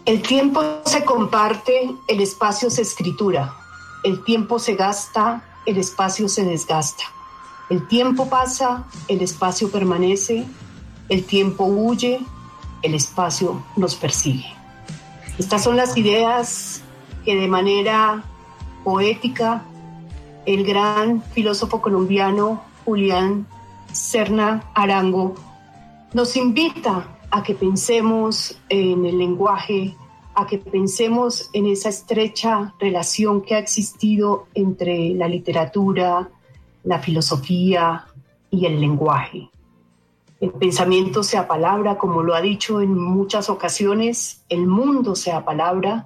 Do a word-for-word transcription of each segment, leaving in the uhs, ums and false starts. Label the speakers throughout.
Speaker 1: El tiempo se comparte, el espacio se escritura. El tiempo se gasta, el espacio se desgasta. El tiempo pasa, el espacio permanece. El tiempo huye, el espacio nos persigue. Estas son las ideas que de manera poética el gran filósofo colombiano Julián Serna Arango nos invita a que pensemos en el lenguaje, a que pensemos en esa estrecha relación que ha existido entre la literatura, la filosofía y el lenguaje. El pensamiento sea palabra, como lo ha dicho en muchas ocasiones, el mundo sea palabra,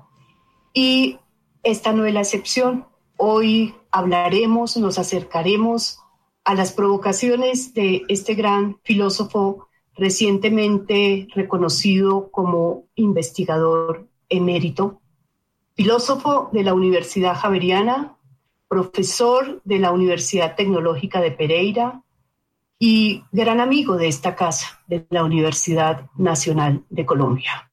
Speaker 1: y esta no es la excepción. Hoy hablaremos, nos acercaremos a las provocaciones de este gran filósofo recientemente reconocido como investigador emérito, filósofo de la Universidad Javeriana, profesor de la Universidad Tecnológica de Pereira y gran amigo de esta casa, de la Universidad Nacional de Colombia.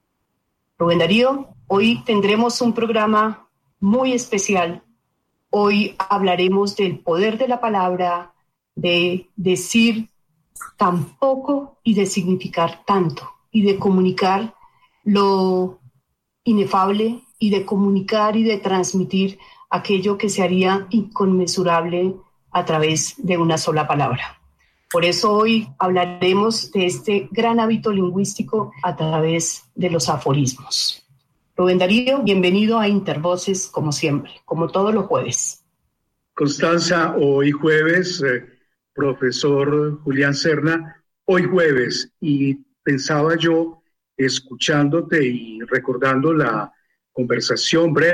Speaker 1: Rubén Darío, hoy tendremos un programa muy especial. Hoy hablaremos del poder de la palabra, de decir tan poco y de significar tanto, y de comunicar lo inefable, y de comunicar y de transmitir aquello que se haría inconmensurable a través de una sola palabra. Por eso hoy hablaremos de este gran hábito lingüístico a través de los aforismos. Rubén Darío, bienvenido a Intervoces, como siempre, como todos los jueves.
Speaker 2: Constanza, hoy jueves, eh, profesor Julián Serna, hoy jueves, y pensaba yo, escuchándote y recordando la conversación breve